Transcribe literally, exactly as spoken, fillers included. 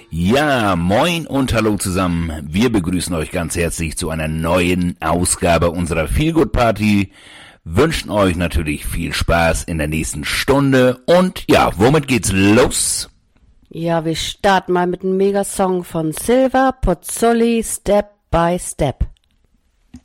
Ja, moin und hallo zusammen. Wir begrüßen euch ganz herzlich zu einer neuen Ausgabe unserer Feelgood Party. Wünschen euch natürlich viel Spaß in der nächsten Stunde. Und ja, womit geht's los? Ja, wir starten mal mit einem Megasong von Silva Pozzoli, Step by Step.